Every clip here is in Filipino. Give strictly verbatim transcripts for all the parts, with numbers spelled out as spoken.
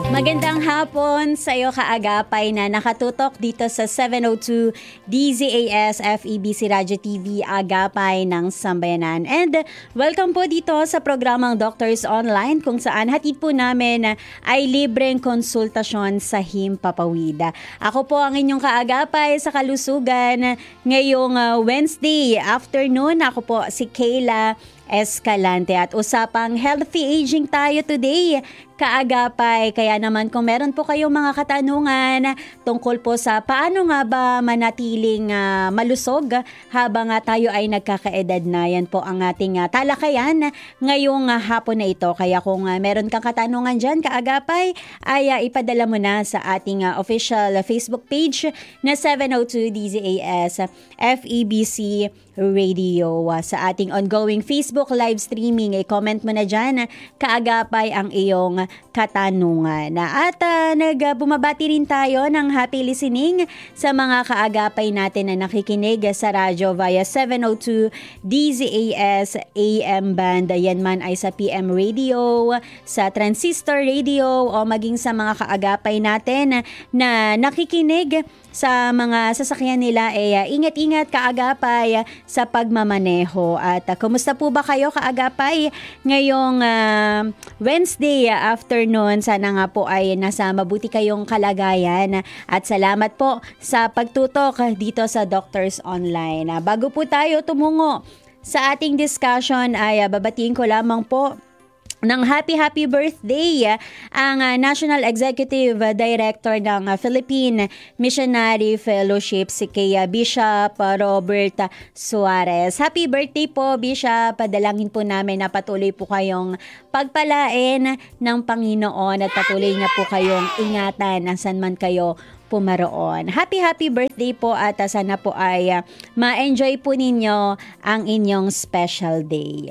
Magandang hapon sa iyo kaagapay na nakatutok dito sa seven oh two D Z A S F E B C Radio T V Agapay ng Sambayanan. And welcome po dito sa programang Doctors Online kung saan hatid po namin ay libreng konsultasyon sa Himpapawid. Ako po ang inyong kaagapay sa kalusugan ngayong uh, Wednesday afternoon. Ako po si Kayla Escalante at usapang healthy aging tayo today, kaagapay. Kaya naman kung meron po kayong mga katanungan tungkol po sa paano nga ba manatiling uh, malusog habang uh, tayo ay nagkakaedad na, yan po ang ating uh, talakayan ngayong uh, hapon na ito. Kaya kung uh, meron kang katanungan dyan, kaagapay, ay uh, ipadala mo na sa ating uh, official uh, Facebook page na seven oh two D Z A S F E B C Radio. Uh, sa ating ongoing Facebook live streaming, i-comment mo na dyan, kaagapay, ang iyong katanungan. At uh, nagbumabati rin tayo ng happy listening sa mga kaagapay natin na nakikinig sa radyo via seven oh two D Z A S A M band. Yan man ay sa P M radio, sa transistor radio, o maging sa mga kaagapay natin na nakikinig sa mga sasakyan nila, eh, uh, ingat-ingat kaagapay sa pagmamaneho. At uh, kumusta po ba kayo kaagapay ngayong uh, Wednesday afternoon? Sana nga po ay nasa mabuti kayong kalagayan. At salamat po sa pagtutok dito sa Doctors Online. Uh, bago po tayo tumungo sa ating discussion, ay uh, babatiin ko lamang po ng happy happy birthday ang uh, National Executive Director ng uh, Philippine Missionary Fellowship, si kay uh, Bishop uh, Robert Suarez. Happy birthday po, Bishop. Padalangin po namin na patuloy po kayong pagpalain ng Panginoon at patuloy niya po kayong ingatan nasan man kayo pumaroon. Happy happy birthday po at uh, sana po ay uh, ma-enjoy po ninyo ang inyong special day.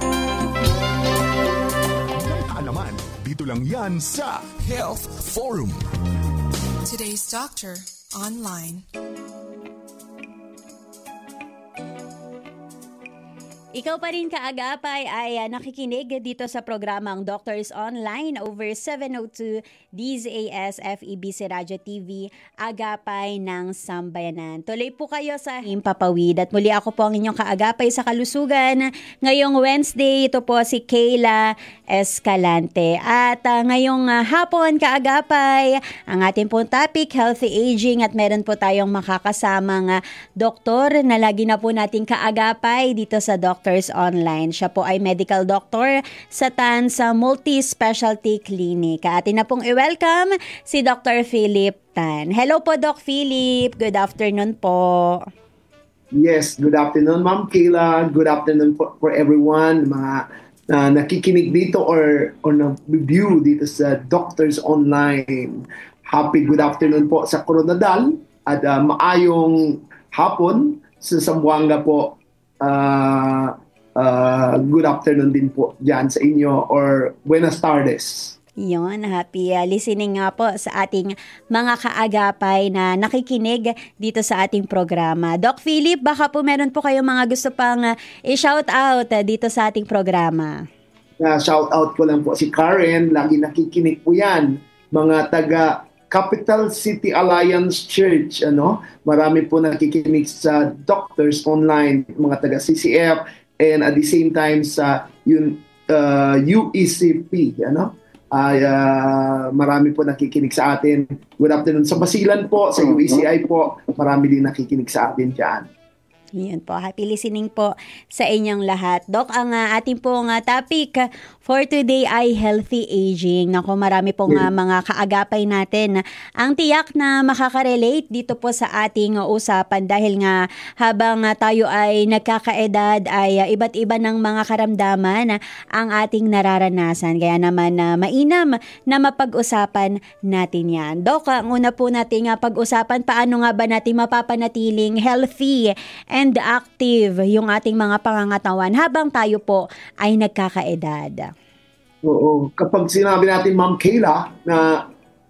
Dito lang yan sa Health Forum. Today's Doctor Online. Ikaw pa rin kaagapay ay uh, nakikinig dito sa programang Doctors Online over seven oh two D Z A S F E B C Radio T V Agapay ng Sambayanan. Tuloy po kayo sa Himpapawid at muli ako po ang inyong kaagapay sa kalusugan. Ngayong Wednesday, ito po si Kayla Escalante. At uh, ngayong uh, hapon kaagapay, ang ating pong topic, healthy aging, at meron po tayong makakasamang uh, doktor na lagi na po nating kaagapay dito sa Doctors Online. Siya po ay medical doctor sa T A N sa Multi-Specialty Clinic. Atin na pong i-welcome si Doctor Philip Tan. Hello po, Doc Philip. Good afternoon po. Yes, good afternoon, Ma'am Kayla. Good afternoon for, for everyone, mga uh, nakikinig dito or, or na-view dito sa Doctors Online. Happy good afternoon po sa Coronadal at uh, maayong hapon sa Zamboanga po. Uh, uh, good afternoon din po dyan sa inyo or buenas tardes. Yun, happy uh, listening nga po sa ating mga kaagapay na nakikinig dito sa ating programa. Doc Philip, baka po meron po kayong mga gusto pang uh, i-shout out uh, dito sa ating programa. Uh, shout out ko lang po si Karen, lagi nakikinig po yan. Mga taga Capital City Alliance Church, ano? Marami po nakikinig sa Doctors Online, mga taga C C F, and at the same time sa yun, uh, U E C P, ano? Uh, uh, marami po nakikinig sa atin. Good afternoon sa Basilan po, sa U E C I po, marami din nakikinig sa atin dyan. Yun po, happy listening po sa inyong lahat. Doc, ang uh, ating pong uh, topic for today ay healthy aging. Naku, marami pong uh, mga kaagapay natin ang tiyak na makaka-relate dito po sa ating uh, usapan dahil nga habang uh, tayo ay nagkakaedad ay uh, iba't iba ng mga karamdaman uh, ang ating nararanasan. Kaya naman uh, mainam na mapag-usapan natin yan. Doc, ang una po nating uh, pag-usapan, paano nga ba natin mapapanatiling healthy and active yung ating mga pangangatawan habang tayo po ay nagkakaedad? Oo. Kapag sinabi natin, Ma'am Kayla, na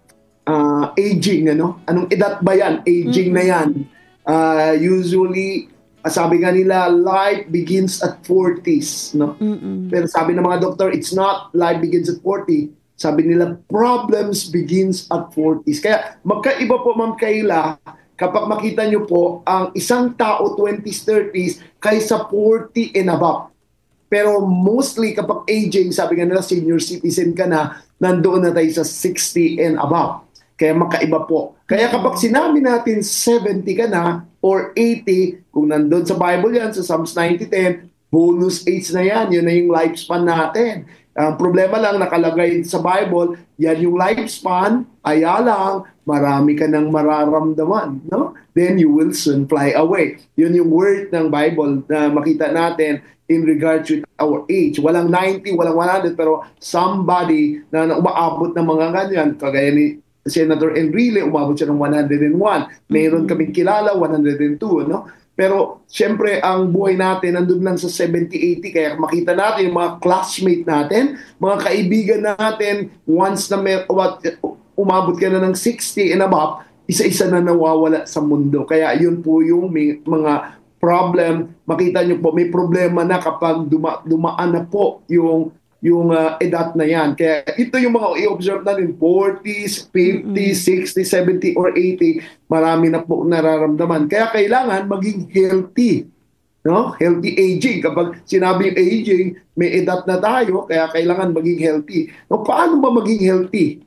uh, aging, ano? Anong edad ba yan? Aging mm-hmm. na yan. Uh, usually, sabi nga nila, life begins at forties. No? Mm-hmm. Pero sabi ng mga doktor, it's not life begins at forty. Sabi nila, problems begins at forties. Kaya magkaiba po, Ma'am Kayla, kapag makita nyo po ang isang tao twenties, thirties kaysa forty and above. Pero mostly kapag aging, sabi nga nila senior citizen ka na, nandoon na tayo sa sixty and above. Kaya makaiba po. Kaya kapag sinabi natin seventy ka na or eighty, kung nandoon sa Bible yan, sa Psalms ninety ten, bonus age na yan. Yun na yung lifespan natin. Ang uh, problema lang, nakalagay sa Bible, yan yung lifespan, kaya lang, marami ka nang mararamdaman. No? Then you will soon fly away. Yun yung word ng Bible na makita natin in regards with our age. Walang ninety, walang one hundred, pero somebody na, na umaabot ng mga ganyan, kagaya ni Senator Enrile, umabot siya ng one hundred one. Mayroon kaming kilala, one hundred two. No? Pero siyempre ang buhay natin nandun lang sa seventy, eighty, kaya makita natin yung mga classmate natin, mga kaibigan natin, once na may, what, umabot ka na ng sixty and above, isa-isa na nawawala sa mundo. Kaya yun po yung may, mga problem. Makita nyo po, may problema na kapag duma, dumaan na po yung yung uh, edad na yan. Kaya ito yung mga i-observe natin, forties, fifties, sixties, seventies, or eighty, marami na po nararamdaman. Kaya kailangan maging healthy. No? Healthy aging. Kapag sinabi yung aging, may edad na tayo, kaya kailangan maging healthy. No, paano ba maging healthy?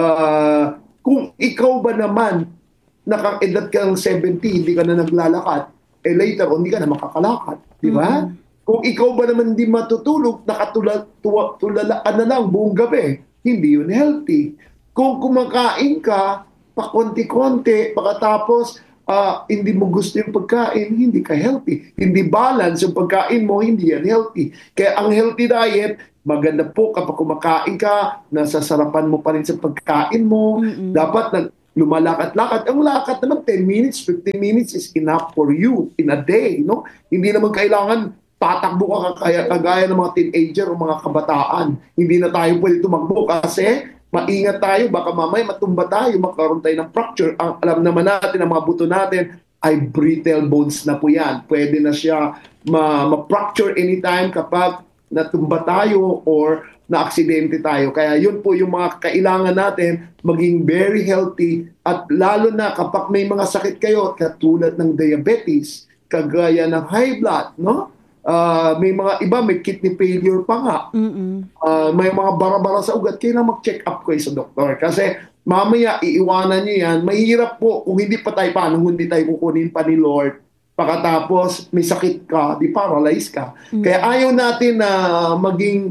Uh, kung ikaw ba naman, naka-edad ka ng seventy, hindi ka na naglalakad, eh later on, hindi ka na makakalakad. Di ba? Mm-hmm. Kung ikaw ba naman hindi matutulog, nakatulalaan na lang buong gabi, hindi yun healthy. Kung kumakain ka, pa konti-konti, pagkatapos uh, hindi mo gusto yung pagkain, hindi ka healthy. Hindi balance yung pagkain mo, hindi yan healthy. Kaya ang healthy diet, maganda po kapag kumakain ka, nasasarapan mo pa rin sa pagkain mo, mm-hmm. dapat na lumalakad-lakad. Ang lakad naman, ten minutes, fifteen minutes is enough for you in a day. No? Hindi naman kailangan tatakbo ka kaya kagaya ng mga teenager o mga kabataan. Hindi na tayo pwede tumakbo kasi maingat tayo, baka mamaya matumba tayo, magkaroon tayo ng fracture. Ang alam naman natin, ang mga buto natin ay brittle bones na po yan. Pwede na siya ma-fracture anytime kapag natumba tayo or na-aksidente tayo. Kaya yun po yung mga kailangan natin, maging very healthy, at lalo na kapag may mga sakit kayo, katulad ng diabetes, kagaya ng high blood, no? Uh, may mga iba, may kidney failure pa nga. Uh, may mga bara-bara sa ugat, kailangan mag-check up kayo sa doktor. Kasi mamaya, iiwanan nyo yan. Mahirap po, kung hindi pa tayo, paano hindi tayo kukunin pa ni Lord. Pagkatapos, may sakit ka, di paralyze ka. Mm-hmm. Kaya ayaw natin na uh, maging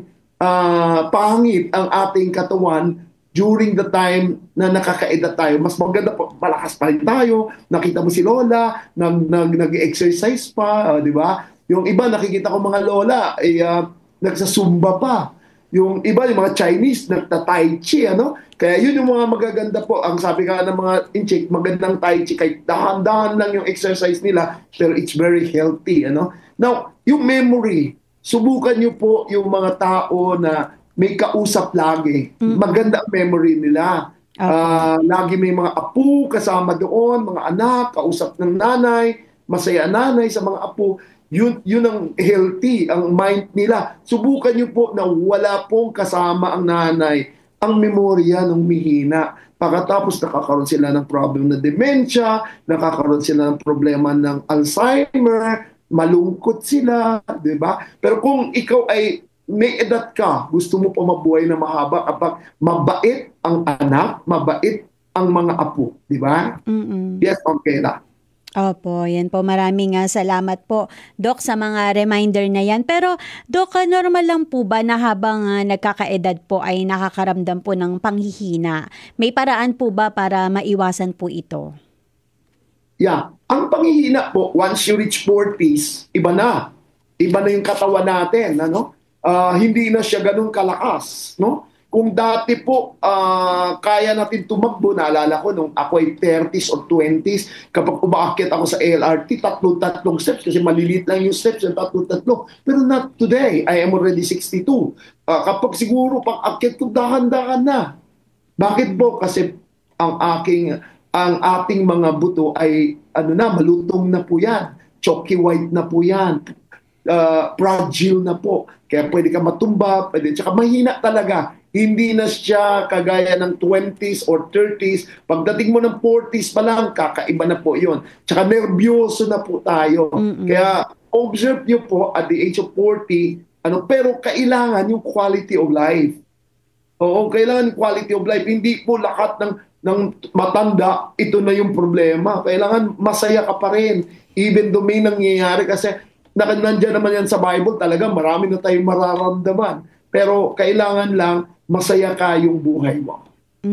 uh, pangit ang ating katawan during the time na nakakaedad tayo. Mas maganda po, malakas pa rin tayo. Nakita mo si Lola, nag, nag, nag-exercise pa, uh, di ba? Yung iba, nakikita ko mga lola, ay uh, nagsasumba pa. Yung iba, yung mga Chinese, nagta-tai chi, ano? Kaya yun yung mga magaganda po. Ang sabi ka ng mga inchik, magandang tai chi, kahit dahan-dahan lang yung exercise nila, pero it's very healthy, ano? Now, yung memory, subukan nyo po yung mga tao na may kausap lagi. Maganda ang memory nila. Okay. Uh, lagi may mga apo kasama doon, mga anak, kausap ng nanay, masaya nanay sa mga apo. Yun, yun ang healthy, ang mind nila. Subukan nyo po na wala pong kasama ang nanay. Ang memorya ng mihina. Pagkatapos nakakaroon sila ng problem na dementia, nakakaroon sila ng problema ng Alzheimer, malungkot sila, di ba? Pero kung ikaw ay may edad ka, gusto mo pa mabuhay na mahaba, kapag mabait ang anak, mabait ang mga apo, di ba? Mm-mm. Yes, okay na. Opo, yan po. Maraming uh, salamat po, Doc, sa mga reminder na yan. Pero, Doc, normal lang po ba na habang uh, nagkakaedad po ay nakakaramdam po ng panghihina? May paraan po ba para maiwasan po ito? Yeah. Ang panghihina po, once you reach forties, iba na. Iba na yung katawan natin. Ano? Uh, hindi na siya ganun kalakas. No? Kung dati po, uh, kaya natin tumakbo, naalala ko nung ako ay thirties or twenties, kapag umaakyat ako sa L R T, tatlong-tatlong steps, kasi maliliit lang yung steps, yung tatlong-tatlo. Pero not today, I am already sixty-two. Uh, kapag siguro pag-akyat ko, dahan-dahan na. Bakit po? Kasi ang aking, ang ating mga buto ay, ano na, malutong na po yan. Chalky white na po yan. Uh, fragile na po. Kaya pwede ka matumba, pwede, tsaka mahina talaga. Hindi na siya kagaya ng twenties or thirties. Pagdating mo ng forties pa lang, kakaiba na po yun. Tsaka nervyoso na po tayo. Mm-mm. Kaya observe nyo po at the age of forty, ano, pero kailangan yung quality of life. Oo, kailangan yung quality of life. Hindi po lahat ng, ng matanda, ito na yung problema. Kailangan masaya ka pa rin. Even though may nangyayari kasi nandiyan naman yan sa Bible, talaga marami na tayong mararamdaman. Pero kailangan lang masaya ka yung buhay mo.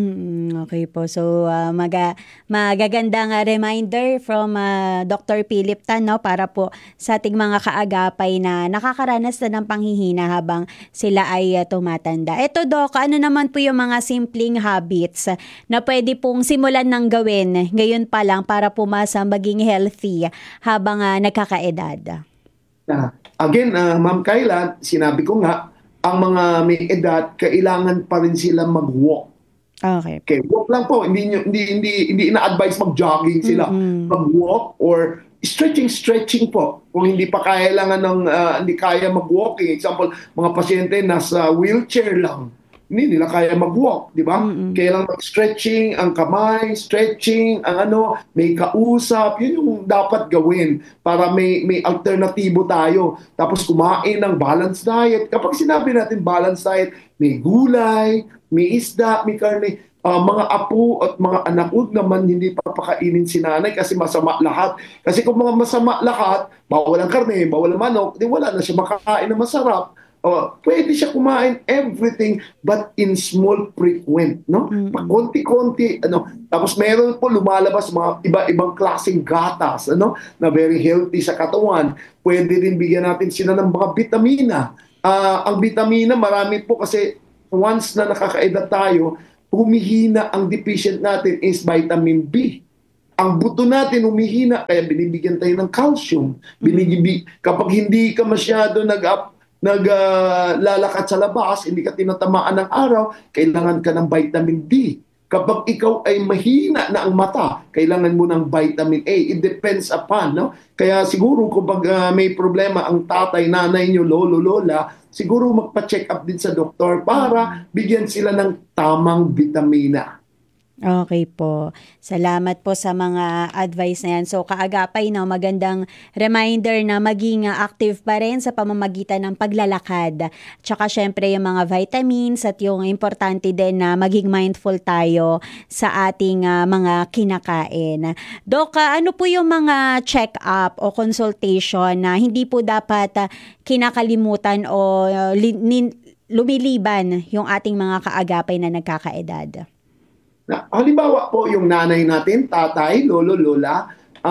Mm, okay po. So, uh, maga, magagandang uh, reminder from uh, Doctor Philip Tan, no, para po sa ating mga kaagapay na nakakaranas na ng panghihina habang sila ay uh, tumatanda. Ito, Doc, ano naman po yung mga simpleng habits na pwede pong simulan ng gawin ngayon pa lang para pumasa maging healthy habang uh, nagkakaedad? Uh, again, uh, Ma'am Kayla, sinabi ko nga, ang mga may edad, kailangan pa rin sila mag-walk. Okay. Okay, walk lang po. Hindi hindi hindi hindi ina-advise mag-jogging sila. Mm-hmm. Mag-walk or stretching stretching po. Kung hindi pa kailangan ng uh, hindi kaya mag-walking, example, mga pasyente nasa wheelchair lang. Hindi nila kaya mag-walk, di ba? Mm-hmm. Kailangan mag-stretching, ang kamay, stretching, ang ano, may kausap, yun yung dapat gawin para may may alternatibo tayo. Tapos kumain ng balanced diet. Kapag sinabi natin balanced diet, may gulay, may isda, may karne. Uh, mga apo at mga anak, huwag naman hindi papakainin si nanay kasi masama lahat. Kasi kung mga masama lahat, bawal ang karne, bawal ang manok, di wala na siya makakain na masarap. Uh, pwede siya kumain everything but in small frequent, no? Mm-hmm. Konti-konti, ano. Tapos meron po lumalabas mga iba-ibang klaseng gatas, ano, na very healthy sa katawan. Pwede din bigyan natin sila ng mga vitamina. Uh, ang vitamina, marami po kasi once na nakakaedad tayo, humihina ang deficient natin is vitamin B. Ang buto natin humihina, kaya binibigyan tayo ng calcium. Binibig, kapag hindi ka masyado nag-up, naglalakad uh, sa labas, hindi ka tinatamaan ng araw, kailangan ka ng vitamin D. Kapag ikaw ay mahina na ang mata, kailangan mo ng vitamin A. It depends upon, no? Kaya siguro kapag uh, may problema ang tatay, nanay nyo, lolo, lola, siguro magpa-check up din sa doktor para bigyan sila ng tamang vitamina. Okay po. Salamat po sa mga advice na yan. So kaagapay, no, magandang reminder na maging active pa rin sa pamamagitan ng paglalakad. Tsaka syempre yung mga vitamins at yung importante din na maging mindful tayo sa ating uh, mga kinakain. Doc, uh, ano po yung mga check-up o consultation na hindi po dapat uh, kinakalimutan o uh, li- nin- lumiliban yung ating mga kaagapay na nagkakaedad? Na, halimbawa po yung nanay natin, tatay, lolo, lola,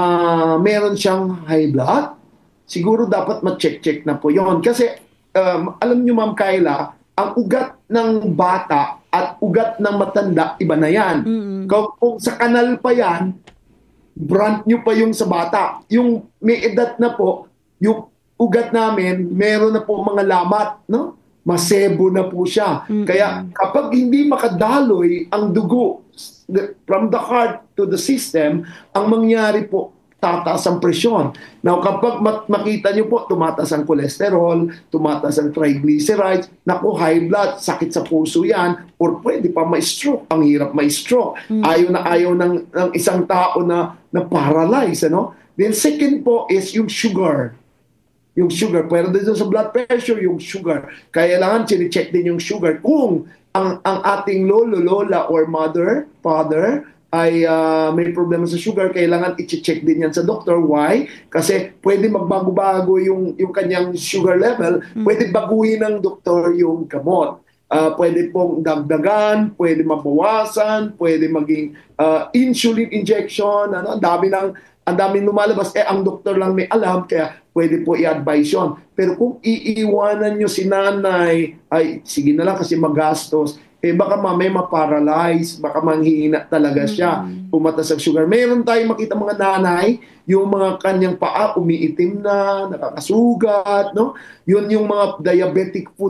uh, meron siyang high blood, siguro dapat ma-check-check na po yon. Kasi um, alam nyo Ma'am Kayla, ang ugat ng bata at ugat ng matanda, iba na yan. Mm-hmm. Kung, kung sa kanal pa yan, brand nyo pa yung sa bata. Yung may edad na po, yung ugat namin, meron na po mga lamat, no? Masebo na po siya. Mm-hmm. Kaya kapag hindi makadaloy ang dugo from the heart to the system, ang mangyari po, tataas ang presyon. Now, kapag makita nyo po, tumataas ang cholesterol, tumataas ang triglycerides, naku, high blood, sakit sa puso yan, or pwede pa ma-stroke. Ang hirap ma-stroke. Mm-hmm. Ayaw na ayaw ng, ng isang tao na, na paralyze. Ano? Then second po is yung sugar. Yung sugar, pero dito sa blood pressure, yung sugar. Kailangan sini-check din yung sugar. Kung ang, ang ating lolo, lola, or mother, father, ay uh, may problema sa sugar, kailangan i-check din yan sa doktor. Why? Kasi pwede magbago-bago yung, yung kanyang sugar level, mm-hmm. Pwede baguhin ng doktor yung gamot. Uh, pwede pong dagdagan, pwede mabawasan, pwede maging uh, insulin injection, ano, ang dami ng ang daming lumalabas, eh ang doktor lang may alam, kaya pwede po i-advise yun. Pero kung iiwanan nyo si nanay, ay sige na lang kasi magastos, eh baka mamaya ma-paralyze, baka manghihina talaga siya, mm-hmm. Pumatas ang sugar. Meron tayong makita mga nanay, yung mga kanyang paa umiitim na, nakakasugat, no? Yun yung mga diabetic foot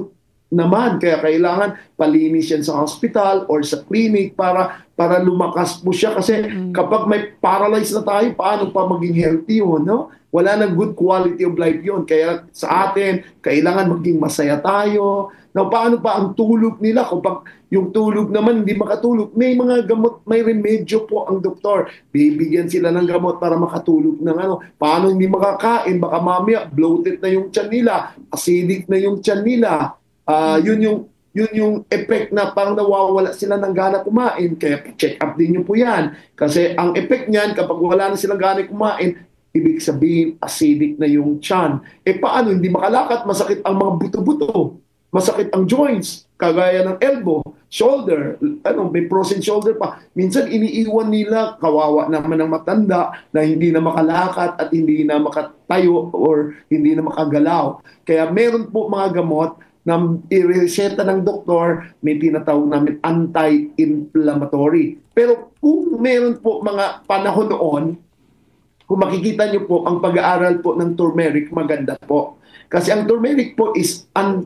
naman. Kaya kailangan palinis yan sa hospital or sa clinic para para lumakas po siya. Kasi mm-hmm. kapag may paralyzed na tayo, paano pa maging healthy yun? No? Wala nang good quality of life yun. Kaya sa atin, kailangan maging masaya tayo. Now, paano pa ang tulog nila? Kapag yung tulog naman hindi makatulog, may mga gamot, may remedyo po ang doktor. Bibigyan sila ng gamot para makatulog ng ano. Paano hindi makakain? Baka mamaya bloated na yung tiyan nila, acidic na yung tiyan nila. Uh, yun yung yun yung effect na parang nawawala sila ng gana kumain. Kaya check up din nyo po yan. Kasi ang effect niyan, kapag wala na silang gana kumain, ibig sabihin acidic na yung tiyan. Eh paano? Hindi makalakad, masakit ang mga buto-buto. Masakit ang joints, kagaya ng elbow, shoulder, ano, may frozen shoulder pa. Minsan iniiwan nila, kawawa naman ng matanda na hindi na makalakad at hindi na makatayo or hindi na makagalaw. Kaya meron po mga gamot na i-reseta ng doktor, may tinatawag namin anti-inflammatory. Pero kung meron po mga panahon noon, kung makikita nyo po ang pag-aaral po ng turmeric, maganda po. Kasi ang turmeric po is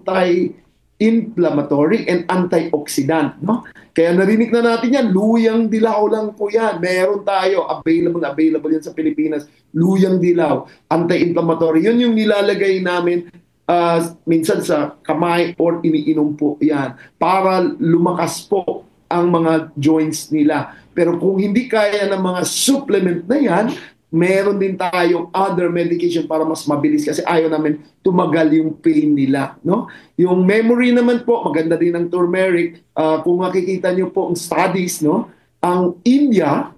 anti-inflammatory and antioxidant. No? Kaya narinig na natin yan, luyang dilaw lang po yan. Meron tayo, available available yan sa Pilipinas. Luyang dilaw, anti-inflammatory. Yun yung nilalagay namin uh, minsan sa kamay or iniinom po yan para lumakas po ang mga joints nila. Pero kung hindi kaya ng mga supplement na yan, meron din tayong other medication para mas mabilis kasi ayaw namin tumagal yung pain nila. No? Yung memory naman po, maganda din ang turmeric. Uh, kung makikita nyo po ang studies, no? Ang India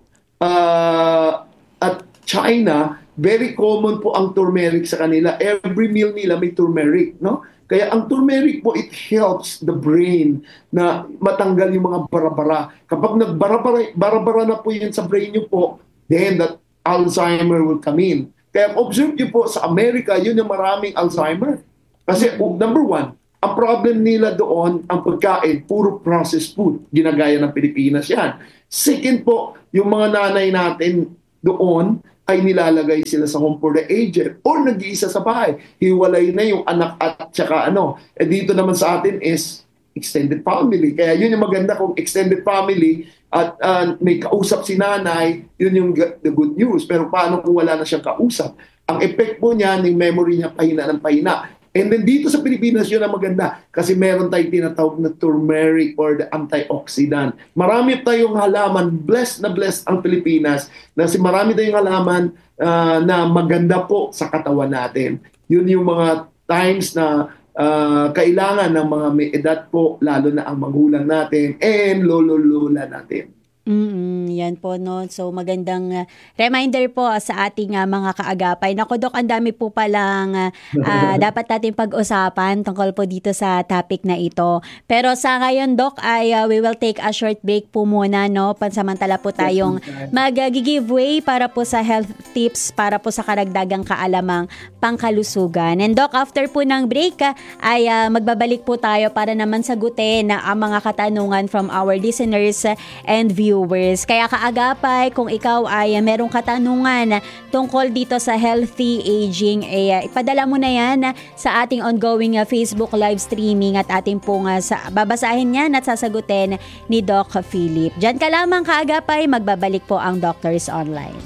uh, at China, very common po ang turmeric sa kanila. Every meal nila may turmeric. No? Kaya ang turmeric po, it helps the brain na matanggal yung mga barabara. Kapag nagbarabara na po yun sa brain nyo po, then that Alzheimer will come in. Kaya observe nyo po sa Amerika, yun yung maraming Alzheimer. Kasi number one, ang problem nila doon, ang pagkain, puro processed food. Ginagaya ng Pilipinas yan. Second po, yung mga nanay natin doon ay nilalagay sila sa home for the aged or nag-iisa sa bahay. Hiwalay na yung anak at saka ano. Eh dito naman sa atin is extended family. Kaya yun yung maganda kung extended family at uh, may kausap si nanay, yun yung the good news. Pero paano kung wala na siyang kausap? Ang effect po niya, yung memory niya, pahina ng pahina. And then dito sa Pilipinas, yun ang maganda. Kasi meron tayong tinatawag na turmeric or the antioxidant. Marami tayong halaman, blessed na blessed ang Pilipinas, na si marami tayong halaman uh, na maganda po sa katawan natin. Yun yung mga times na Uh, kailangan ng mga may edad po, lalo na ang magulang natin and lolo-lola natin. Mm, yan po, no. So magandang uh, reminder po sa ating uh, mga kaagapay. Naku, Dok, ang dami po palang uh, uh, dapat natin pag-usapan tungkol po dito sa topic na ito. Pero sa ngayon, Dok, ay uh, we will take a short break po muna, no. Pansamantala po tayong mag-giveaway para po sa health tips para po sa karagdagang kaalamang pangkalusugan. And Doc, after po ng break uh, ay uh, magbabalik po tayo para naman sagutin na uh, ang mga katanungan from our listeners uh, and viewers. Kaya kaagapay, kung ikaw ay uh, merong katanungan tungkol dito sa healthy aging, eh, uh, ipadala mo na yan uh, sa ating ongoing uh, Facebook live streaming at ating pong uh, sa, babasahin yan at sasagutin ni Doc Philip. Diyan ka lamang kaagapay, magbabalik po ang Doctors Online.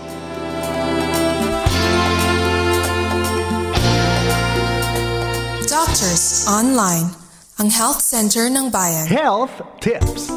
Doctors Online, ang health center ng bayan. Health Tips.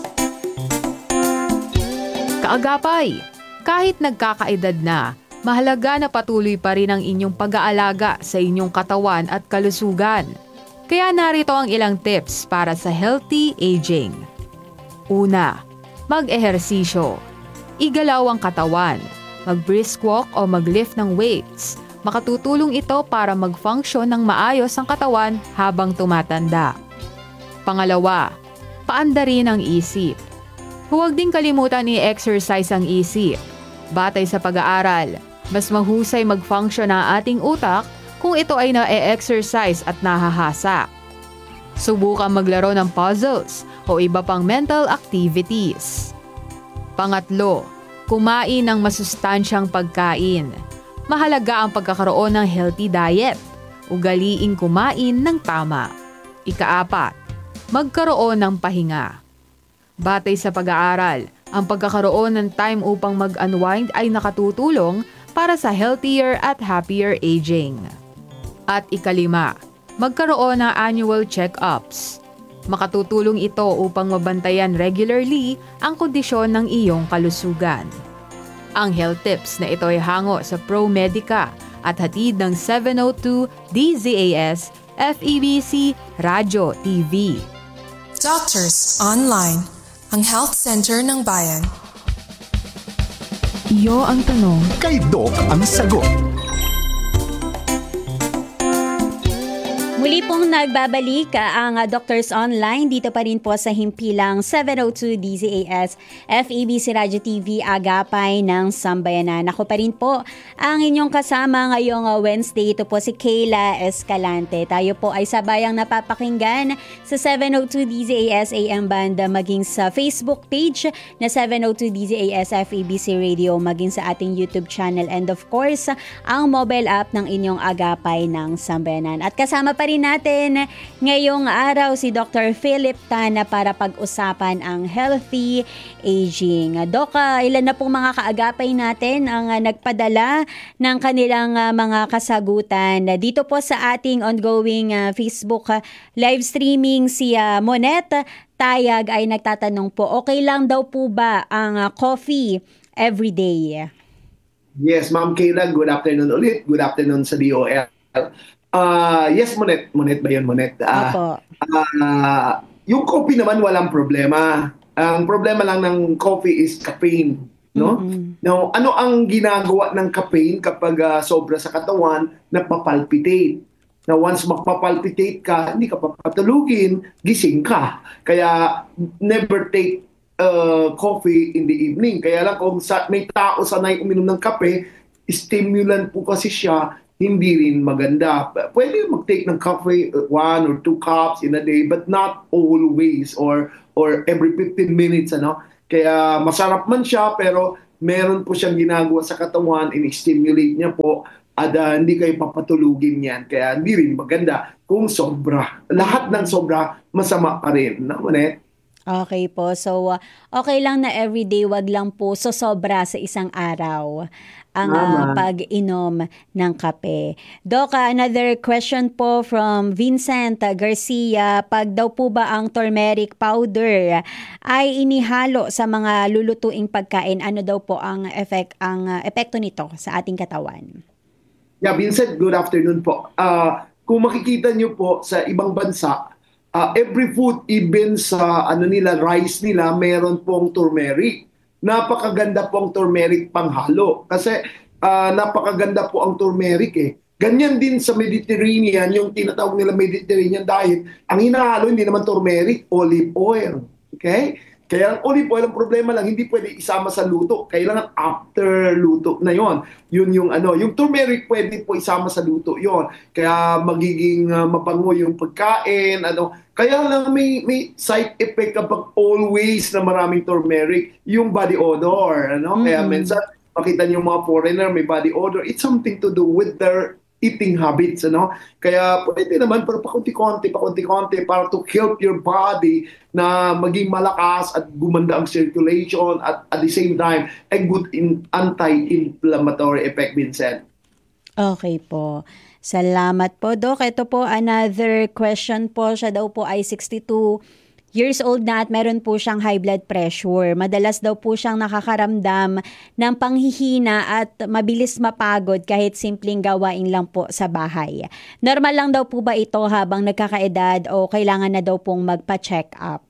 Kaagapay, kahit nagkakaedad na, mahalaga na patuloy pa rin ang inyong pag-aalaga sa inyong katawan at kalusugan. Kaya narito ang ilang tips para sa healthy aging. Una, mag-ehersisyo. Igalaw ang katawan. Mag-brisk walk o mag-lift ng weights. Makatutulong ito para mag-function ng maayos ang katawan habang tumatanda. Pangalawa, paandarin ang isip. Huwag din kalimutan i-exercise ang isip. Batay sa pag-aaral, mas mahusay mag-function ang ating utak kung ito ay na-exercise at nahahasa. Subukan maglaro ng puzzles o iba pang mental activities. Pangatlo, kumain ng masustansyang pagkain. Mahalaga ang pagkakaroon ng healthy diet. Ugaliing kumain ng tama. Ikaapat, magkaroon ng pahinga. Batay sa pag-aaral, ang pagkakaroon ng time upang mag-unwind ay nakatutulong para sa healthier at happier aging. At ikalima, magkaroon ng annual check-ups. Makatutulong ito upang mabantayan regularly ang kondisyon ng iyong kalusugan. Ang health tips na ito ay hango sa ProMedica at hatid ng seven oh two D Z A S F E B C Radyo T V. Doctors Online, ang health center ng bayan. Iyo ang tanong. Kay Doc ang sagot. Muli pong nagbabalik ang uh, Doctors Online dito pa rin po sa himpilang seven oh two D Z A S F E B C Radyo T V Agapay ng Sambayanan. Ako pa rin po ang inyong kasama ngayong uh, Wednesday. Ito po si Kayla Escalante. Tayo po ay sabayang napapakinggan sa seven oh two D Z A S A M Band maging sa Facebook page na seven oh two D Z A S F E B C Radio maging sa ating YouTube channel and of course ang mobile app ng inyong Agapay ng Sambayanan. At kasama pa rin natin ngayong araw si Doctor Philip Tana para pag-usapan ang healthy aging. Doc, ilan na pong mga kaagapay natin ang uh, nagpadala ng kanilang uh, mga kasagutan. Dito po sa ating ongoing uh, Facebook uh, live streaming si uh, Monet Tayag ay nagtatanong po, okay lang daw po ba ang uh, coffee everyday? Yes, Ma'am Kayla, good afternoon ulit. Good afternoon sa D O L. Uh, yes, Monet. Monet ba yun, Monet? Uh, uh, yung coffee naman walang problema. Ang problema lang ng coffee is caffeine. No? Mm-hmm. Now, ano ang ginagawa ng caffeine kapag uh, sobra sa katawan? Nagpapalpitate. Now, once magpapalpitate ka, hindi ka papatulugin, gising ka. Kaya, never take uh, coffee in the evening. Kaya lang, kung sa, may tao sanay uminom ng kape, stimulant po kasi siya, hindi rin maganda. Pwede mag-take ng coffee, one or two cups in a day, but not always or or every fifteen minutes. Ano? Kaya masarap man siya, pero meron po siyang ginagawa sa katawan, in-stimulate niya po, at uh, hindi kayo papatulugin yan. Kaya hindi rin maganda kung sobra. Lahat ng sobra, masama pa rin. No, Monet? Okay po. So, uh, okay lang na everyday, wag lang po sosobra sa isang araw ang uh, pag-inom ng kape. Doc, another question po from Vincent Garcia. Pag daw po ba ang turmeric powder ay inihalo sa mga lulutuing pagkain, ano daw po ang effect ang uh, epekto nito sa ating katawan? Yeah, Vincent, good afternoon po. Uh, kung makikita niyo po sa ibang bansa, uh, every food, even sa ano nila, rice nila, meron pong turmeric. Napakaganda po ang turmeric panghalo. Kasi uh, napakaganda po ang turmeric eh. Ganyan din sa Mediterranean, yung tinatawag nila Mediterranean diet. Ang hinahalo, hindi naman turmeric, olive oil. Okay? Kaya ang olive oil, ang problema lang, hindi pwede isama sa luto. Kailangan after luto na yon. Yun yung ano, yung turmeric pwede po isama sa luto yon. Kaya magiging uh, mabango yung pagkain, ano. Kaya lang may may side effect kapag always na maraming turmeric, yung body odor, ano? Mm-hmm. Kaya minsan makita niyo mga foreigner may body odor, it's something to do with their eating habits, ano? Kaya pwede naman, pero pakunti-konti, pakunti-konti para to help your body na maging malakas at gumanda ang circulation at at the same time, a good in, anti-inflammatory effect, Vincent. Okay po. Salamat po, Doc. Ito po, another question po. Siya daw po ay sixty-two years old na at meron po siyang high blood pressure. Madalas daw po siyang nakakaramdam ng panghihina at mabilis mapagod kahit simpleng gawain lang po sa bahay. Normal lang daw po ba ito habang nagkakaedad o kailangan na daw pong magpa-check up?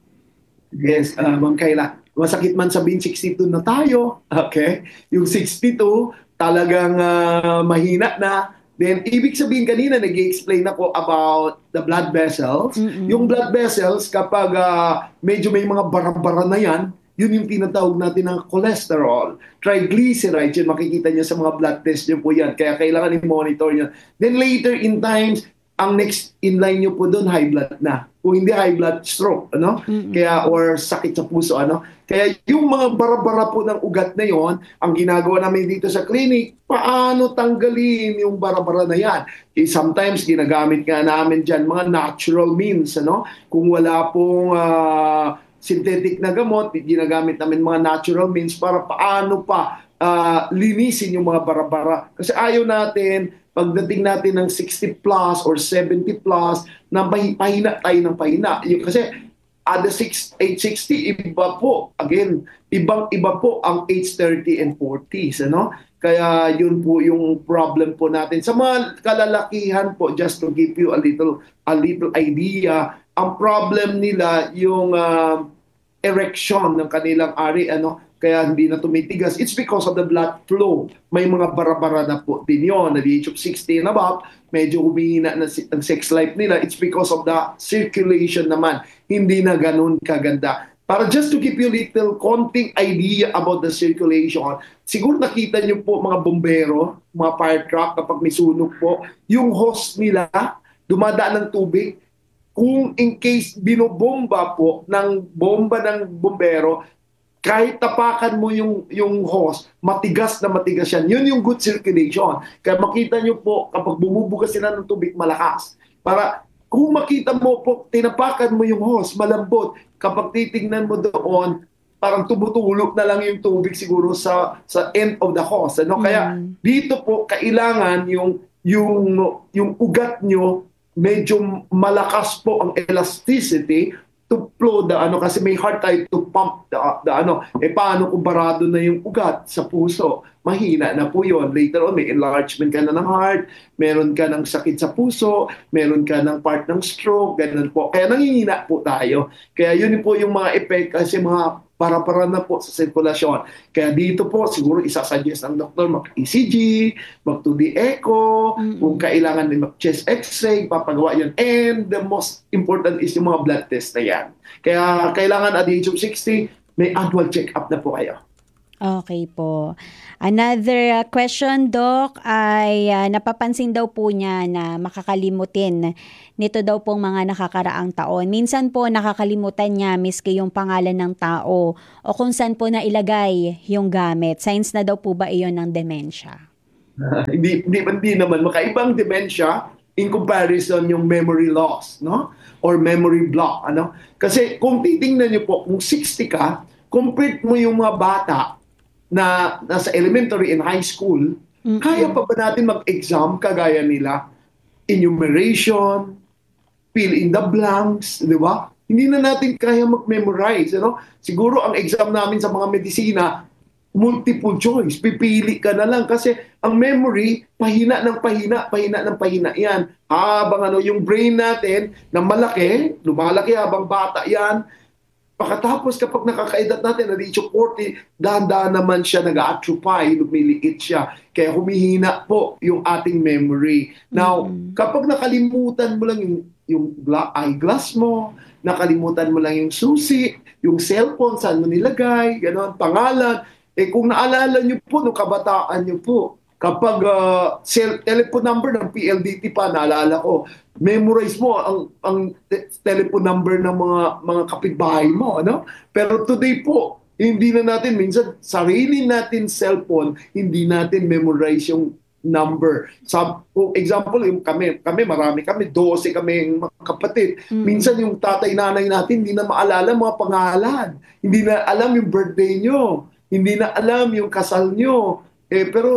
Yes, uh, Ma'am Kayla. Masakit man sabihin sixty-two na tayo. Okay? Yung sixty-two, talagang uh, mahina na. Then, ibig sabihin kanina, nag-i-explain ako about the blood vessels. Mm-hmm. Yung blood vessels, kapag uh, medyo may mga bara-bara na yan, yun yung tinatawag natin ng cholesterol. Triglycerides, yun makikita niyo sa mga blood test niyo po yan. Kaya kailangan i-monitor niyo. Then later in times, ang next in line nyo po doon, high blood na. Kung hindi high blood, stroke, ano? Mm-hmm. Kaya, or sakit sa puso, ano? Kaya yung mga bara-bara po ng ugat na yon, ang ginagawa namin dito sa clinic, paano tanggalin yung bara-bara na yan? Eh, sometimes, ginagamit nga namin dyan mga natural means, ano? Kung wala pong uh, synthetic na gamot, ginagamit namin mga natural means para paano pa uh, linisin yung mga bara-bara. Kasi ayaw natin, pagdating natin ng sixty plus or seventy plus, na pahina tayo ng pahina. Yung, kasi at the age sixty, iba po. Again, ibang-iba po ang age thirty and forties. Ano? Kaya yun po yung problem po natin. Sa mga kalalakihan po, just to give you a little, a little idea, ang problem nila yung uh, erection ng kanilang ari, ano? Kaya hindi na tumitigas. It's because of the blood flow. May mga bara-bara na po din yun. At the age of sixty and above, medyo humihina na ang sex life nila. It's because of the circulation naman. Hindi na ganun kaganda. Para just to give you a little konting idea about the circulation, siguro nakita niyo po mga bombero, mga fire truck, kapag may sunog po, yung hose nila, dumadaan ng tubig. Kung in case binobomba po ng bomba ng bombero, kahit tapakan mo yung yung hose, matigas na matigas yan. Yun yung good circulation. Kaya makita nyo po, kapag bumubuga sila ng tubig, malakas. Para kung makita mo po, tinapakan mo yung hose, malambot. Kapag titignan mo doon, parang tumutulog na lang yung tubig siguro sa sa end of the hose. Ano? Kaya mm. dito po, kailangan yung, yung, yung ugat nyo, medyo malakas po ang elasticity to flow the ano, kasi may heart tayo to pump the, the ano, eh paano kung barado na yung ugat sa puso? Mahina na po yun. Later on, may enlargement ka na ng heart, meron ka ng sakit sa puso, meron ka ng part ng stroke, ganun po. Kaya nangihina po tayo. Kaya yun po yung mga effect, kasi mga para-para na po sa sirkulasyon. Kaya dito po, siguro isasuggest ng doktor mag-E C G, mag-two D echo, mm-hmm. kung kailangan din mag-chest x-ray, papagawa yan. And the most important is yung mga blood test na yan. Kaya kailangan at the age of sixty, may annual check-up na po kayo. Okay po. Another uh, question, Doc, ay uh, napapansin daw po niya na makakalimutin nito daw pong mga nakakaraang taon. Minsan po nakakalimutan niya miski yung pangalan ng tao o kung saan po nailagay yung gamit. Signs na daw po ba iyon ng dementia? Uh, hindi, hindi, hindi naman. Makaibang dementia in comparison yung memory loss, no? Or memory block. Ano? Kasi kung titingnan niyo po, kung sixty ka, compare mo yung mga bata na nasa elementary and high school, mm-hmm. kaya pa ba natin mag-exam kagaya nila? Enumeration, fill in the blanks, di ba? Hindi na natin kaya mag-memorize. Ano? Siguro ang exam namin sa mga medisina, multiple choice. Pipili ka na lang kasi ang memory, pahina ng pahina, pahina ng pahina yan. Habang ano, yung brain natin na malaki, lumalaki habang bata yan, pagkatapos kapag nakakaedad natin, na age of forty, dahan-dahan naman siya nag-atrophy, lumiliit siya. Kaya humihina po yung ating memory. Now, mm-hmm. kapag nakalimutan mo lang yung, yung eyeglass mo, nakalimutan mo lang yung susi, yung cellphone, saan mo nilagay, gano'n, pangalan, eh kung naalala nyo po, nung kabataan nyo po, kapag uh, cell, telephone number ng P L D T pa, naalala ko, memorize mo ang ang te- telephone number ng mga mga kapitbahay mo, ano? Pero today po, hindi na natin minsan sarili natin cellphone, hindi natin memorize yung number. Sa so, example, yung kami, kami marami kami, twelve kami mga kapatid. Mm-hmm. Minsan yung tatay nanay natin hindi na maalala mga pangalan. Hindi na alam yung birthday nyo. Hindi na alam yung kasal nyo. Eh pero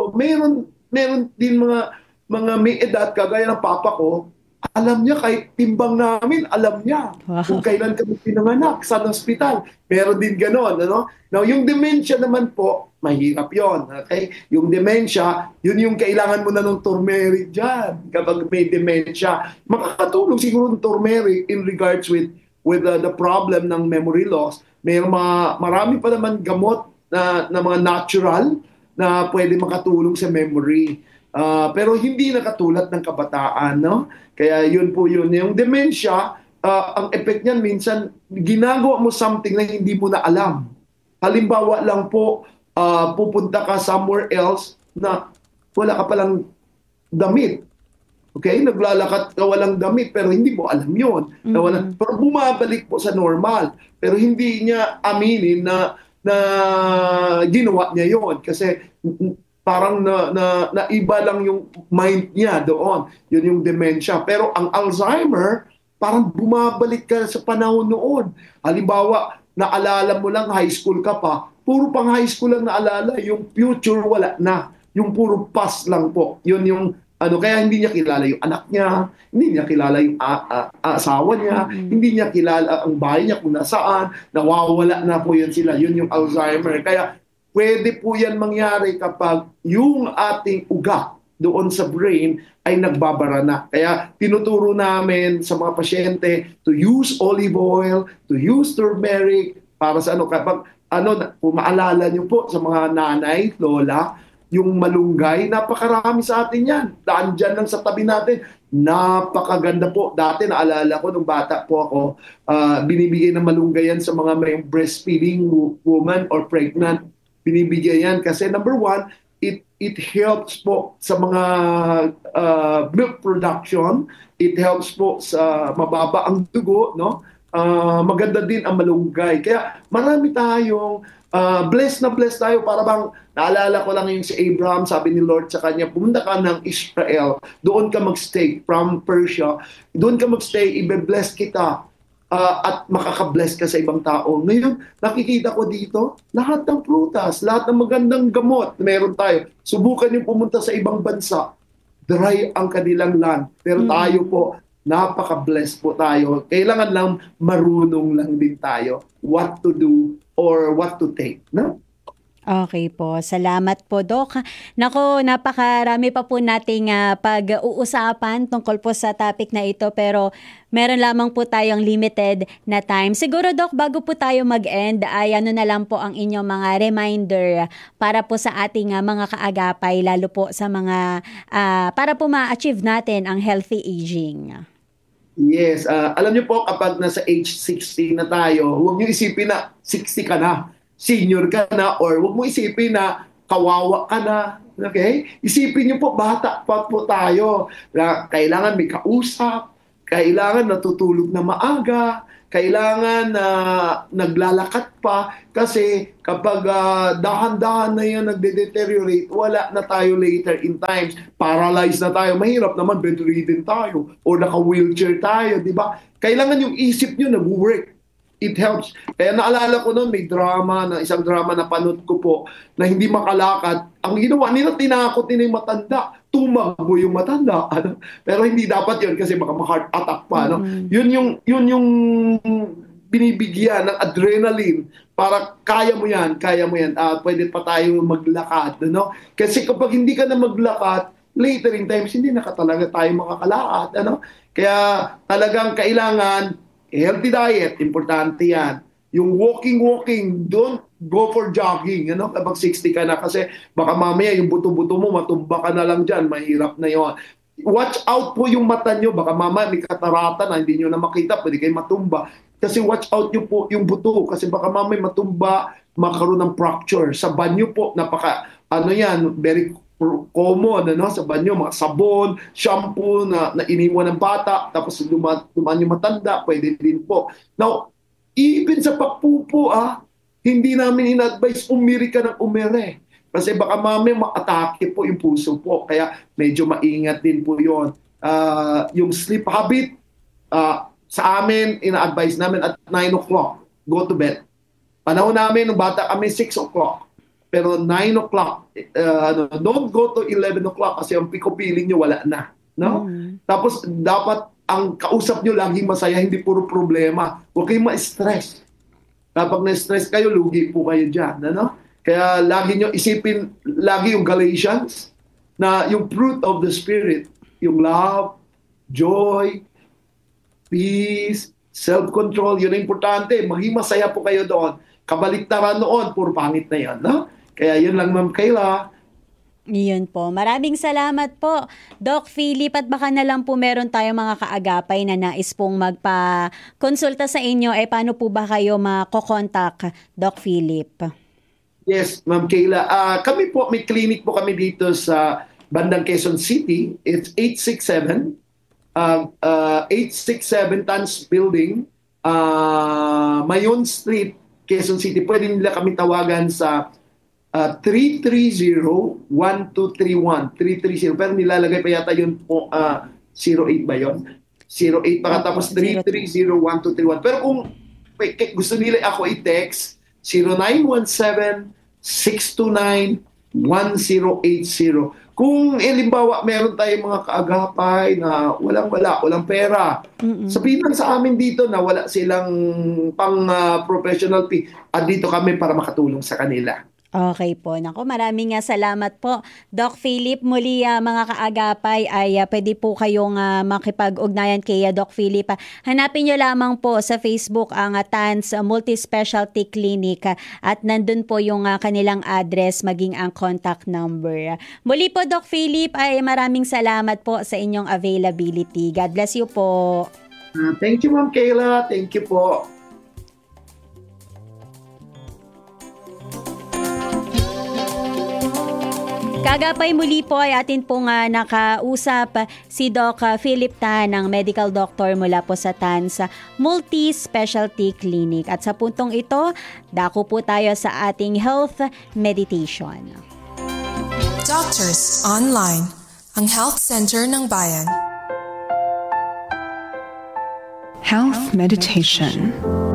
meron meron din mga mga may edad kagaya ng papa ko, alam niya kahit timbang namin, alam niya wow. kung kailan kami pinanganak sa ospital. Meron din gano'n, ano? Now, yung dementia naman po, mahirap 'yon. Okay? Yung dementia, yun yung kailangan mo na ng turmeric diyan. Kapag may dementia, makakatulong siguro ng turmeric in regards with with uh, the problem ng memory loss. May mga marami pa naman gamot na na mga natural na pwede makatulong sa memory. Uh, pero hindi na katulad ng kabataan, no? Kaya yun po yun. Yung dementia, uh, ang effect niyan minsan, ginagawa mo something na hindi mo na alam. Halimbawa lang po, uh, pupunta ka somewhere else na wala ka palang damit. Okay? Naglalakad ka walang damit pero hindi mo alam yun. Na wala, pero bumabalik po sa normal. Pero hindi niya aminin na na ginawa niya yon kasi parang na, na, naiba lang yung mind niya doon. Yun yung dementia. Pero ang Alzheimer, parang bumabalik ka sa panahon noon. Halimbawa, naalala mo lang high school ka pa, puro pang high school lang naalala, yung future wala na. Yung puro past lang po. Yun yung ano, kaya hindi niya kilala yung anak niya, hindi niya kilala yung a- a- asawa niya, mm-hmm. hindi niya kilala ang bahay niya kung nasaan, nawawala na po yun sila. Yun yung Alzheimer. Kaya pwede po yan mangyari kapag yung ating ugat doon sa brain ay nagbabara na. Kaya tinuturo namin sa mga pasyente to use olive oil, to use turmeric, para sa ano, kapag ano, kung maalala niyo po sa mga nanay, lola, yung malunggay, napakarami sa atin yan. Daan dyan lang sa tabi natin. Napakaganda po. Dati naalala ko, nung bata po ako, uh, binibigay ng malunggay yan sa mga may breastfeeding woman or pregnant. Binibigay yan kasi number one, it it helps po sa mga uh, milk production. It helps po sa mababa ang dugo, no? Uh, maganda din ang malunggay. Kaya marami tayong uh, blessed na blessed tayo. Para bang naalala ko lang yung si Abraham, sabi ni Lord sa kanya, pumunta ka ng Israel, doon ka magstay from Persia, doon ka magstay, ibe-bless kita. Uh, at makaka-bless ka sa ibang tao. Ngayon, nakikita ko dito, lahat ng prutas, lahat ng magandang gamot na meron tayo. Subukan yung pumunta sa ibang bansa. Dry ang kanilang land. Pero tayo po, napaka-bless po tayo. Kailangan lang marunong lang din tayo what to do or what to take. No? Okay po. Salamat po, Doc. Nako, napakarami pa po nating uh, pag-uusapan tungkol po sa topic na ito, pero meron lamang po tayong limited na time. Siguro, Doc, bago po tayo mag-end, ay ano na lang po ang inyong mga reminder para po sa ating uh, mga kaagapay, lalo po sa mga, uh, para po ma-achieve natin ang healthy aging. Yes. Uh, alam niyo po, kapag nasa age sixty na tayo, huwag niyo isipin na sixty ka na. Senior ka na, or huwag mo isipin na kawawa ka na. Okay? Isipin niyo po, bata pa po tayo. Na kailangan may kausap, kailangan natutulog na maaga, kailangan na uh, naglalakat pa, kasi kapag uh, dahan-dahan na yan nagde-deteriorate, wala na tayo later in times. Paralyzed na tayo. Mahirap naman, bedridden tayo, o naka-wheelchair tayo, di ba? Kailangan yung isip niyo nag-work. It helps. Kaya naalala ko noon, may drama, na isang drama na panood ko po, na hindi makalakad. Ang ginawa nila, tinakot nila yung matanda. Tumago yung matanda. Ano? Pero hindi dapat yun kasi baka ma-heart attack pa. No? Mm-hmm. Yun yung, yun yung binibigyan ng adrenaline para kaya mo yan, kaya mo yan. Uh, pwede pa tayo maglakad. No? Kasi kapag hindi ka na maglakad, later in times, hindi na ka talaga tayo makakalakad. Ano? Kaya talagang kailangan healthy diet, importante yan. Yung walking-walking, don't go for jogging. Ano? Kapag sixty ka na, kasi baka mamaya yung buto-buto mo, matumba ka na lang dyan, mahirap na yun. Watch out po yung mata nyo, baka mamaya may katarata na, hindi nyo na makita, pwede kayo matumba. Kasi watch out nyo po yung buto, kasi baka mamaya matumba, makaroon ng fracture. Sa banyo po, napaka, ano yan, very common, ano, sa banyo, mga sabon, shampoo na, na iniwan ng bata, tapos dumaan, dumaan yung matanda, pwede din po. Now, even sa pagpupo, ah, hindi namin in-advise umiri ka ng umiri. Kasi baka mami ma-atake po yung puso po. Kaya medyo maingat din po yun. Uh, yung sleep habit, uh, sa amin, ina-advise namin at nine o'clock, go to bed. Panahon namin, nung bata kami, six o'clock. Pero nine o'clock, uh, don't go to eleven o'clock kasi ang pico-piling nyo wala na. No? Mm. Tapos dapat ang kausap nyo laging masaya, hindi puro problema. Huwag kayong ma-stress. Kapag na-stress kayo, lugi po kayo dyan. Ano? Kaya lagi nyo isipin, lagi yung Galatians, na yung fruit of the Spirit, yung love, joy, peace, self-control, yun ang importante. Maging masaya po kayo doon. Kabaliktaran noon, puro pangit na yan. No? Kaya yun lang, Ma'am Kayla. Yun po. Maraming salamat po, Doc Philip. At baka na lang po meron tayong mga kaagapay na nais pong magpa-konsulta sa inyo. Eh, paano po ba kayo mako-contact, Doc Philip? Yes, Ma'am Kayla. Uh, kami po, may clinic po kami dito sa bandang Quezon City, it's eight sixty-seven, uh, uh, eight sixty-seven Tans Building, uh, Mayon Street, Quezon City. Pwede nila kami tawagan sa uh, three three zero, one two three one. three three zero. Pero nilalagay pa yata yun po, uh, zero eight ba yun? zero eight pa tapos three three zero, one two three one. Pero kung wait, gusto nila ako i-text, zero nine one seven, six two nine, one zero eight zero. Kung halimbawa meron tayong mga kaagapay na walang-wala, walang pera, mm-mm, sabihin lang sa amin dito na wala silang pang uh, professional fee at dito kami para makatulong sa kanila. Okay po. Naku, maraming nga salamat po. Doc Philip, muli uh, mga kaagapay ay uh, pwede po kayong uh, makipag-ugnayan kay uh, Doc Philip. Uh, hanapin nyo lamang po sa Facebook ang uh, T A N S uh, Multi-Specialty Clinic uh, at nandun po yung uh, kanilang address maging ang contact number. Uh, muli po Doc Philip ay maraming salamat po sa inyong availability. God bless you po. Uh, thank you Ma'am Kayla. Thank you po. Kagapay muli po ay atin pong uh, nakausap si Doc Philip Tan, ng medical doctor mula po sa T A N S Multi-Specialty Clinic. At sa puntong ito, dako po tayo sa ating health meditation. Doctors Online, ang health center ng bayan. Health meditation.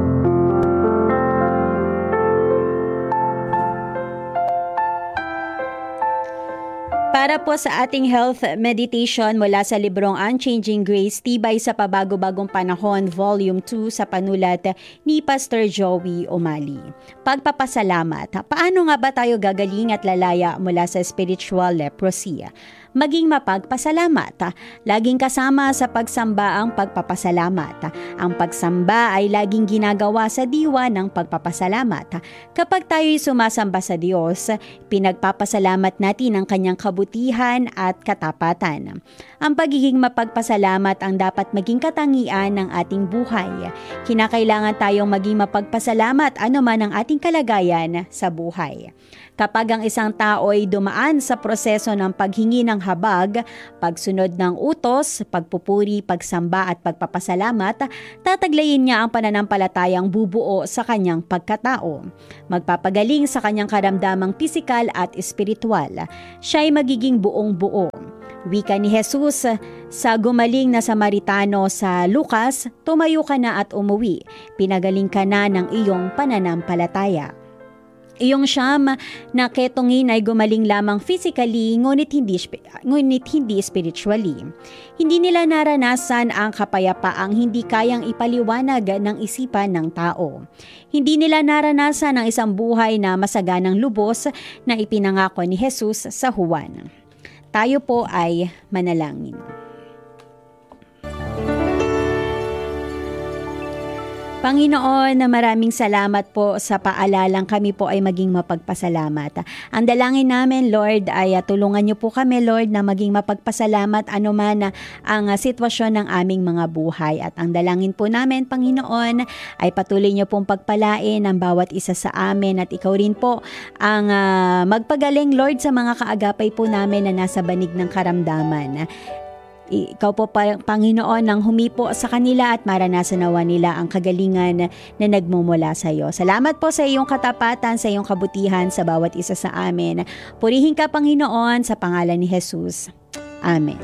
Para po sa ating health meditation mula sa librong Unchanging Grace, Tibay sa Pabago-Bagong Panahon, Volume two sa panulat ni Pastor Joey Umali. Pagpapasalamat. Paano nga ba tayo gagaling at lalaya mula sa spiritual leprosy? Maging mapagpasalamat. Laging kasama sa pagsamba ang pagpapasalamat. Ang pagsamba ay laging ginagawa sa diwa ng pagpapasalamat. Kapag tayo'y sumasamba sa Diyos, pinagpapasalamat natin ang kanyang kabutihan at katapatan. Ang pagiging mapagpasalamat ang dapat maging katangian ng ating buhay. Kinakailangan tayong maging mapagpasalamat anuman ang ating kalagayan sa buhay. Kapag ang isang tao ay dumaan sa proseso ng paghingi ng habag, pagsunod ng utos, pagpupuri, pagsamba at pagpapasalamat, tataglayin niya ang pananampalatayang bubuo sa kanyang pagkatao. Magpapagaling sa kanyang karamdamang pisikal at espiritual. Siya ay magiging buong buo. Wika ni Jesus sa gumaling na Samaritano sa Lucas, tumayo ka na at umuwi, pinagaling ka na ng iyong pananampalataya. Iyong siyam na ketongin ay gumaling lamang physically ngunit hindi, ngunit hindi spiritually. Hindi nila naranasan ang kapayapaang hindi kayang ipaliwanag ng isipan ng tao. Hindi nila naranasan ang isang buhay na masaganang lubos na ipinangako ni Jesus sa Juan. Tayo po ay manalangin. Panginoon, na maraming salamat po sa paalalang kami po ay maging mapagpasalamat. Ang dalangin namin, Lord, ay uh, tulungan niyo po kami, Lord, na maging mapagpasalamat anuman uh, ang uh, sitwasyon ng aming mga buhay. At ang dalangin po namin, Panginoon, ay patuloy niyo pong pagpalain ang bawat isa sa amin at ikaw rin po ang uh, magpagaling, Lord, sa mga kaagapay po namin na nasa banig ng karamdaman. Ikaw po, Panginoon, nang humipo sa kanila at maranasan nawa nila ang kagalingan na nagmumula sa iyo. Salamat po sa iyong katapatan, sa iyong kabutihan sa bawat isa sa amin. Purihin ka, Panginoon, sa pangalan ni Jesus. Amen.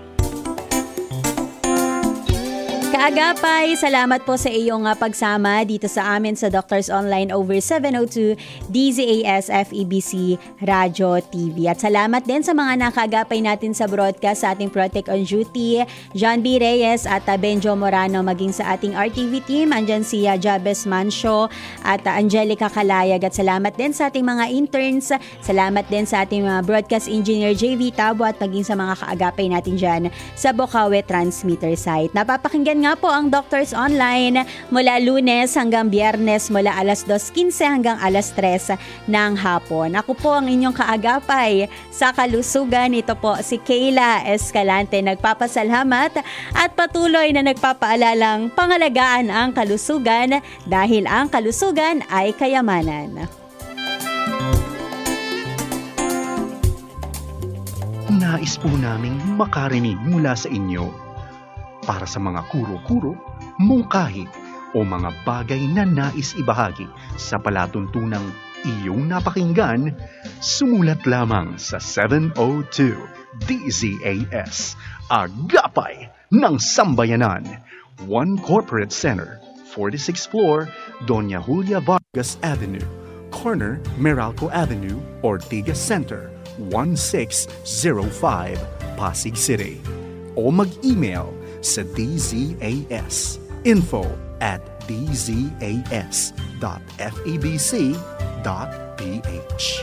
Kaagapay, salamat po sa iyong uh, pagsama dito sa amin sa Doctors Online over seven oh two D Z A S F E B C Radio T V. At salamat din sa mga nakaagapay natin sa broadcast sa ating Protect on Duty, John B. Reyes at uh, Benjo Morano, maging sa ating R T V team, andyan si uh, Jabez Mancio at uh, Angelica Kalayag. At salamat din sa ating mga interns, salamat din sa ating uh, broadcast engineer J V Tabo at maging sa mga kaagapay natin dyan sa Bocaue Transmitter Site. Napapakinggan nga po ang Doctors Online mula Lunes hanggang Biyernes mula alas dos quince hanggang alas tres ng hapon. Ako po ang inyong kaagapay sa kalusugan. Ito po si Kayla Escalante, nagpapasalamat at patuloy na nagpapaalalang pangalagaan ang kalusugan dahil ang kalusugan ay kayamanan. nais po naming makarinig mula sa inyo. Para sa mga kuro-kuro, mungkahi, o mga bagay na nais ibahagi sa palatuntunang iyong napakinggan, sumulat lamang sa seven oh two D Z A S, Agapay ng Sambayanan, One Corporate Center, forty-sixth floor, Doña Julia Vargas Avenue, corner Meralco Avenue, Ortigas Center, one six zero five, Pasig City. O mag-email sa D Z A S info at d z a s dot f e b c dot p h.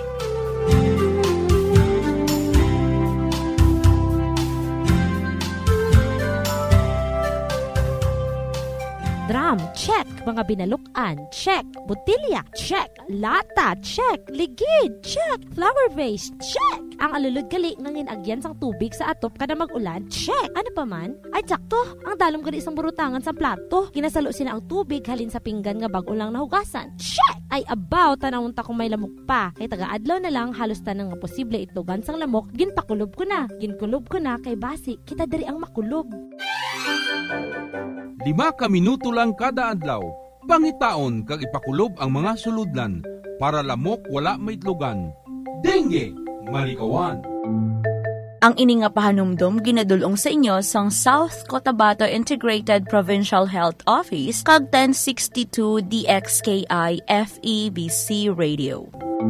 Drum, check. Mga binalukan, check. Botilya, check. Lata, check. Ligid, check. Flower vase, check. Ang alulod gali ng inagyan sang tubig sa atop kada mag-ulan, check. Ano pa man? Ay, tsakto. Ang dalom gali isang burutangan sa plato. Ginasalo sila ang tubig halin sa pinggan nga bag-o lang nahugasan, check. Ay, abaw, tanawon ta kung may lamok pa. Kay taga-adlaw na lang, halos tanang nga posible itlogan sang lamok, ginpakulob ko na. Ginkulob ko na kay basi, kita dari ang makulob. Lima ka minuto lang kada adlaw, pangitaon kag ipakulob ang mga suludlan para lamok wala maitlogan. Dengue, malikawan. Ang ini nga pahanumdom ginadulong sa inyo sang South Cotabato Integrated Provincial Health Office kag ten sixty-two D X K I F E B C Radio.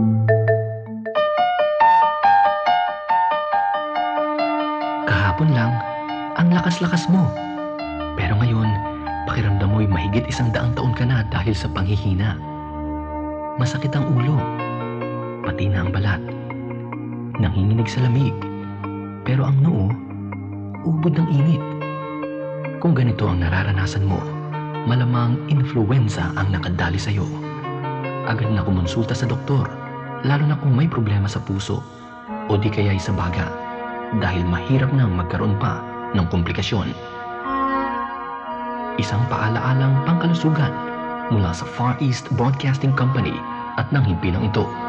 Kahapon lang, ang lakas-lakas mo. Pero ngayon, pakiramdam mo'y mahigit isang daang taon ka na dahil sa panghihina. Masakit ang ulo, pati na ang balat. Nanginginig sa lamig, pero ang noo, ubod ng init. Kung ganito ang nararanasan mo, malamang influenza ang nakadali sa'yo. Agad na kumonsulta sa doktor, lalo na kung may problema sa puso o di kaya'y sa baga, dahil mahirap nang magkaroon pa ng komplikasyon. Isang paalaalang pangkalusugan mula sa Far East Broadcasting Company at ng himpilang ito.